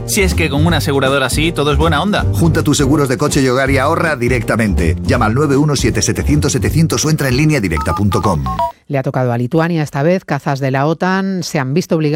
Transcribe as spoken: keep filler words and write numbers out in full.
Si es que con una aseguradora así, todo es buena onda. Junta tus seguros de coche y hogar y ahorra directamente. Llama al nueve uno siete setecientos setecientos o entra en línea directa punto com. Le ha tocado a Lituania esta vez. Cazas de la OTAN se han visto obligados